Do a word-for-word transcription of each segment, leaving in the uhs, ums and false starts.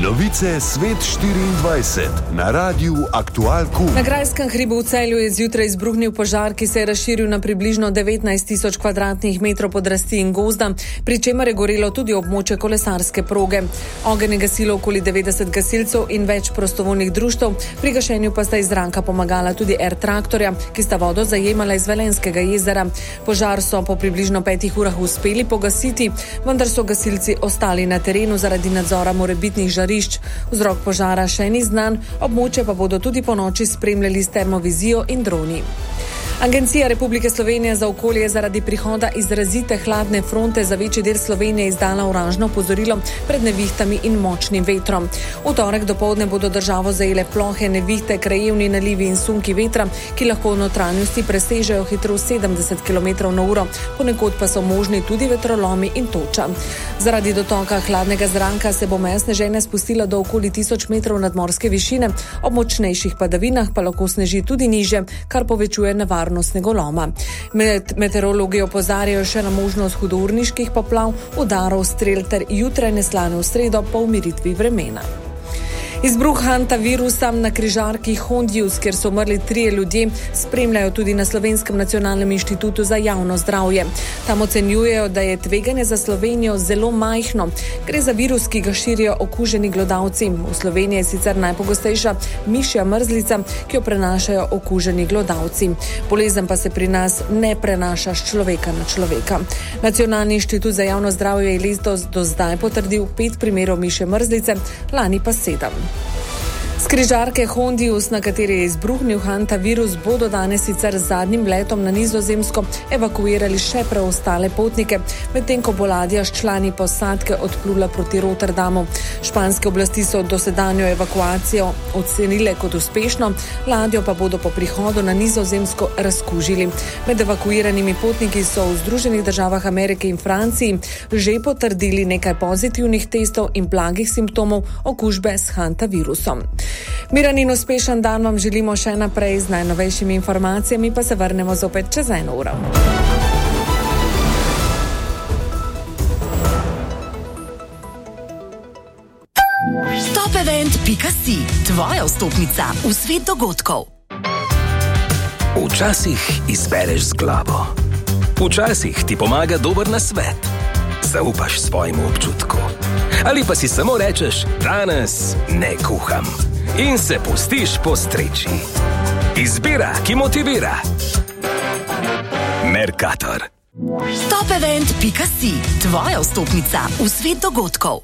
Novice Svet štiriindvajset na Radiu Aktual Q. Na Grajskem hribu v Celju je zjutraj izbruhnil požar, ki se je razširil na približno devetnajst tisoč kvadratnih metrov podrasti in gozda, pri čemer je gorelo tudi območje kolesarske proge. Ogenj je gasilo okoli devetdeset gasilcev in več prostovoljnih društev, pri gašenju pa sta iz zraka pomagala tudi air traktorja, ki sta vodo zajemala iz Velenjskega jezera. Požar so po približno petih urah uspeli pogasiti, vendar so gasilci ostali na terenu zaradi nadzora morebitnih žarišč. Vzrok požara še ni znan, območje pa bodo tudi ponoči spremljali s termovizijo in droni. Agencija Republike Slovenije za okolje je zaradi prihoda izrazite hladne fronte za večji del Slovenije izdala oranžno opozorilo pred nevihtami in močnim vetrom. V torek dopoldne bodo državo zajele plohe nevihte, krajevni nalivi in sunki vetra, ki lahko v notranjosti presežejo hitrost sedemdeset kilometrov na uro, ponekod pa so možni tudi vetrolomi in toča. Zaradi dotoka hladnega zraka se bo meja sneženja spustila do okoli tisoč metrov nadmorske višine, ob močnejših padavinah pa lahko sneži tudi niže, kar povečuje nevarnost snegoloma. Med meteorologi opozarjajo še na možnost hudourniških poplav, udarov, strel ter jutrajne slane v sredo po umiritvi vremena. Izbruh hantavirusa na križarki Hondius, kjer so umrli trije ljudje, spremljajo tudi na Slovenskem nacionalnem inštitutu za javno zdravje. Tam ocenjujejo, da je tveganje za Slovenijo zelo majhno. Gre za virus, ki ga širijo okuženi glodavci. V Sloveniji je sicer najpogostejša mišja mrzlica, ki jo prenašajo okuženi glodavci. Bolezen pa se pri nas ne prenaša s človeka na človeka. Nacionalni inštitut za javno zdravje je letos do zdaj potrdil pet primerov mišje mrzlice, lani pa sedem. Z križarke Hondius, na kateri je izbruhnil hantavirus, bodo danes sicer z zadnjim letom na Nizozemsko evakuirali še preostale potnike, medtem ko bo ladja s člani posadke odplula proti Rotterdamu. Španske oblasti so dosedanjo evakuacijo ocenile kot uspešno, ladjo pa bodo po prihodu na Nizozemsko razkužili. Med evakuiranimi potniki so v Združenih državah Amerike in Franciji že potrdili nekaj pozitivnih testov in blagih simptomov okužbe s hantavirusom. Miren in uspešen dan vam želimo še naprej, z najnovejšimi informacijami pa se vrnemo zopet čez eno uro. top event pika si, tvoja vstopnica v svet dogodkov. Včasih izbereš z glavo. Včasih ti pomaga dober nasvet. Zaupaš svojemu občutku. Ali pa si samo rečeš, danes ne kuham. In se pustiš postreči. Izbira, ki motivira. Mercator. top event pika si, tvoja vstopnica v svet dogodkov.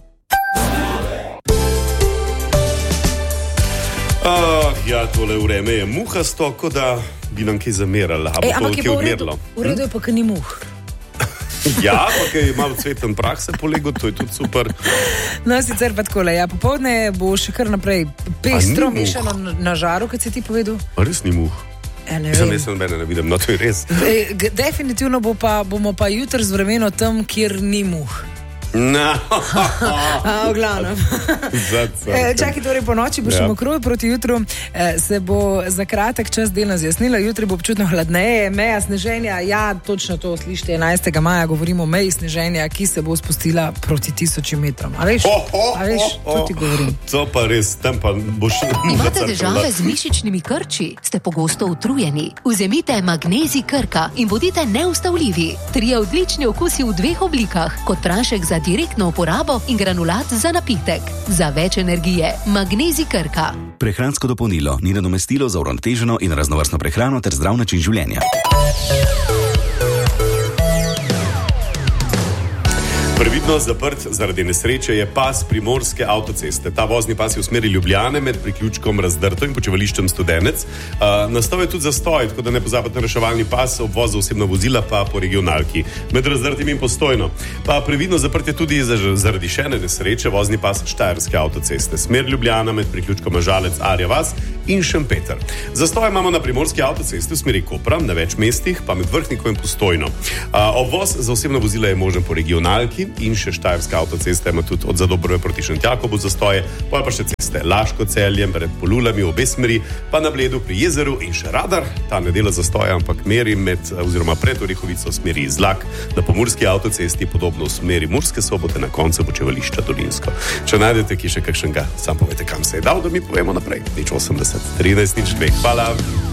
Ah, ja, tole vreme je muhasto, kot da bi nam kaj zamerali. E, ampak je pa v redu, v redu je pa, ker ni muh. Ja, pa kaj je malo cveten prah se polego, to je tudi super. No, sicer pa takole, ja, popoldne bo še kar naprej pestro mešano na, na žaru, kot si ti povedal. A res ni muh? Ja, ne Sam vem. jaz mene ne vidim, no to je res. E, g- definitivno bo pa, bomo pa jutri z vremeno tam, kjer ni muh. No. A, v glavnem. E, čakaj, torej po noči bo še Ja. mokro, proti jutru e, se bo za kratek čas delno zjasnilo, jutri bo občutno hladneje, meja sneženja, ja, točno to slišite, enajstega maja govorimo o meji sneženja, ki se bo spustila proti tisočim metrom. A veš, Oh, oh, a veš, oh, to ti govorim. To pa res, tam pa boš... Imate težave z mišičnimi krči? Ste pogosto utrujeni? Vzemite magnezij Krka in bodite neustavljivi. Trije odlični okusi v dveh oblikah, kot prašek za direktno uporabo in granulat za napitek. Za več energije, magnezij Krka. Prehransko dopolnilo ni nadomestilo za uravnoteženo in raznovrstno prehrano ter zdrav način življenja. Previdno zaprt zaradi nesreče je pas primorske avtoceste. Ta vozni pas je v smeri Ljubljane med priključkom Razdrto in počivališčem Studenec. Uh, nastal je tudi zastoj, tako da ne pozabite na reševalni pas, obvoz za osebna vozila pa po regionalki. Med Razdrtim in Postojno. Pa previdno zaprt je tudi zaradi še ene nesreče vozni pas Štajerske avtoceste. Smer Ljubljana med priključkom Žalec, Arja vas in Šempeter. Zastoj imamo na primorski avtocesti v smeri Kopra, na več mestih, pa med Vrhnikom in Postojno. Uh, obvoz za osebna vozila je možen po regionalki in še Štajerska avtocesta ima tudi od Zadobrove proti Šentjakobu zastoje, pa je pa še cesta avtoceste Laško-Celje pred Polulami v obe smeri, pa na Bledu pri jezeru in še radar. Ta ne dela zastoja, ampak meri med, oziroma pred Orehovico smeri Izlak, na pomurski avtocesti podobno v smeri Murske Sobote, na koncu počivališča Dolinsko. Če najdete ki še kakšnega, sam povejte, kam se je dal, da mi povemo naprej. Nič osemdeset, trinajst, nič dve. Hvala.